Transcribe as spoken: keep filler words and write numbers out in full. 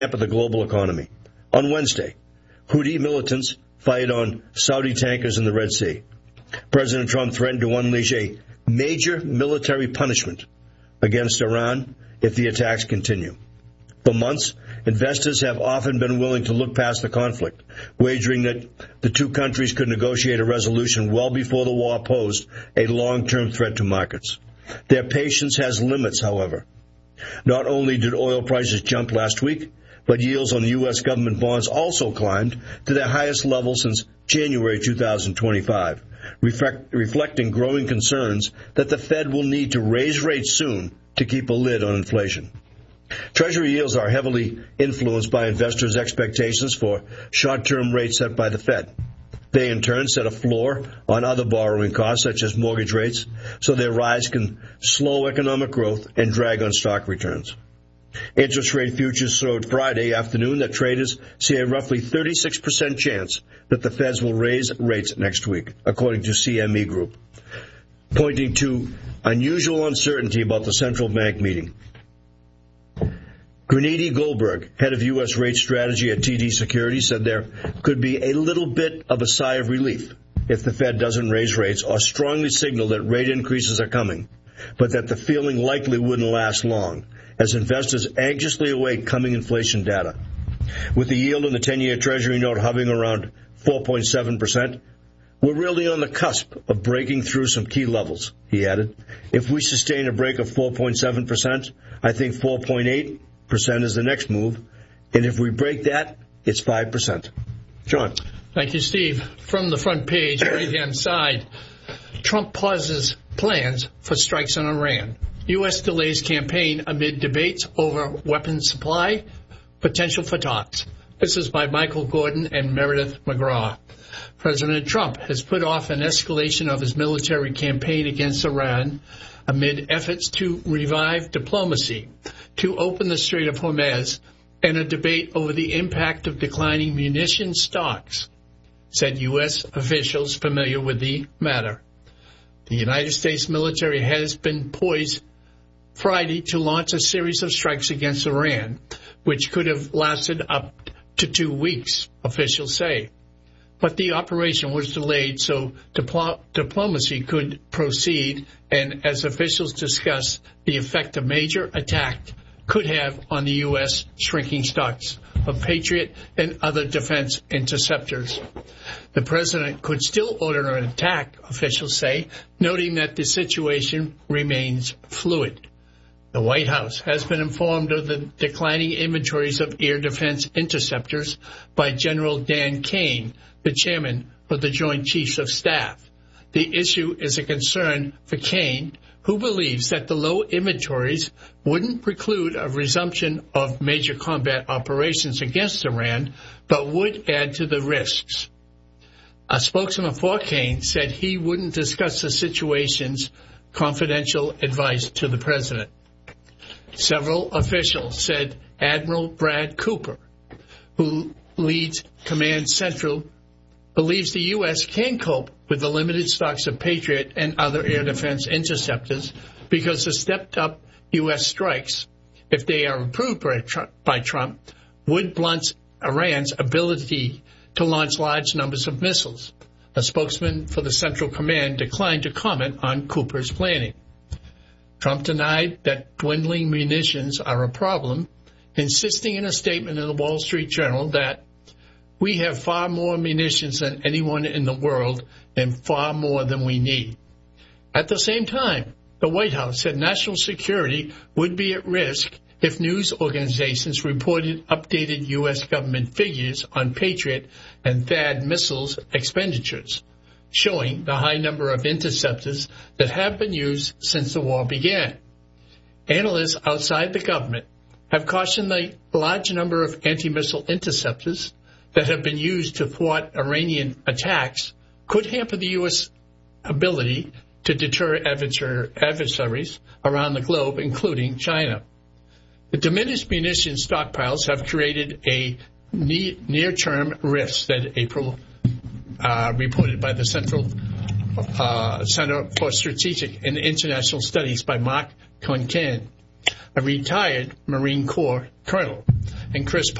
of the global economy. On Wednesday, Houthi militants fired on Saudi tankers in the Red Sea. President Trump threatened to unleash a major military punishment against Iran if the attacks continue. For months, investors have often been willing to look past the conflict, wagering that the two countries could negotiate a resolution well before the war posed a long-term threat to markets. Their patience has limits, however. Not only did oil prices jump last week, but yields on U S government bonds also climbed to their highest level since January two thousand twenty-five, reflect, reflecting growing concerns that the Fed will need to raise rates soon to keep a lid on inflation. Treasury yields are heavily influenced by investors' expectations for short-term rates set by the Fed. They, in turn, set a floor on other borrowing costs, such as mortgage rates, so their rise can slow economic growth and drag on stock returns. Interest rate futures showed Friday afternoon that traders see a roughly thirty-six percent chance that the Feds will raise rates next week, according to C M E Group, pointing to unusual uncertainty about the central bank meeting. Grenady Goldberg, head of U S rate strategy at T D Securities, said there could be a little bit of a sigh of relief if the Fed doesn't raise rates or strongly signal that rate increases are coming, but that the feeling likely wouldn't last long, as investors anxiously await coming inflation data. With the yield on the ten-year Treasury note hovering around four point seven percent, we're really on the cusp of breaking through some key levels, he added. If we sustain a break of four point seven percent, I think four point eight percent is the next move, and if we break that, it's five percent. John. Thank you, Steve. From the front page, right-hand side, Trump pauses plans for strikes on Iran. U S delays campaign amid debates over weapons supply, potential for talks. This is by Michael Gordon and Meredith McGraw. President Trump has put off an escalation of his military campaign against Iran amid efforts to revive diplomacy, to open the Strait of Hormuz, and a debate over the impact of declining munition stocks, said U S officials familiar with the matter. The United States military has been poised Friday to launch a series of strikes against Iran, which could have lasted up to two weeks, officials say. But the operation was delayed so diplo- diplomacy could proceed, and as officials discussed, the effect a major attack could have on the U S shrinking stocks of Patriot and other defense interceptors. The president could still order an attack, officials say, noting that the situation remains fluid. The White House has been informed of the declining inventories of air defense interceptors by General Dan Kane, the chairman of the Joint Chiefs of Staff. The issue is a concern for Kane, who believes that the low inventories wouldn't preclude a resumption of major combat operations against Iran, but would add to the risks. A spokesman for Kane said he wouldn't discuss the situation's confidential advice to the president. Several officials said Admiral Brad Cooper, who leads Command Central, believes the U S can cope with the limited stocks of Patriot and other air defense interceptors because the stepped-up U S strikes, if they are approved by Trump, by Trump, would blunt Iran's ability to launch large numbers of missiles. A spokesman for the Central Command declined to comment on Cooper's planning. Trump denied that dwindling munitions are a problem, insisting in a statement in the Wall Street Journal that we have far more munitions than anyone in the world and far more than we need. At the same time, the White House said national security would be at risk if news organizations reported updated U S government figures on Patriot and T H A A D missiles expenditures, showing the high number of interceptors that have been used since the war began. Analysts outside the government have cautioned the large number of anti-missile interceptors that have been used to thwart Iranian attacks could hamper the U S ability to deter adversaries around the globe, including China. The diminished munition stockpiles have created a near-term risk, said April, uh, reported by the Central uh, Center for Strategic and International Studies by Mark Concan. a retired Marine Corps colonel, and Chris